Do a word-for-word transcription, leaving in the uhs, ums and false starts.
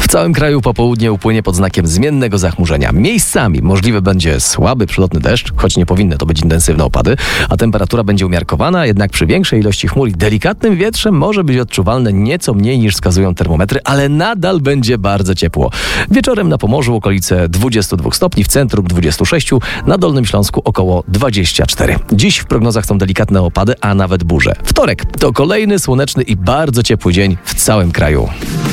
całym kraju popołudnie upłynie pod znakiem zmiennego zachmurzenia. Miejscami możliwy będzie słaby przelotny deszcz, choć nie powinny to być intensywne opady, a temperatura będzie umiarkowana, jednak przy większej ilości chmur i delikatnym wietrze może być odczuwalne nieco mniej niż wskazują termometry, ale nadal będzie bardzo ciepło. Wieczorem na Pomorzu okolice dwadzieścia dwa stopni, w centrum dwadzieścia sześć, na Dolnym Śląsku około dwadzieścia cztery. Dziś w prognozach są delikatne opady, a nawet burze. Wtorek to kolejny słoneczny i bardzo ciepły dzień w całym kraju.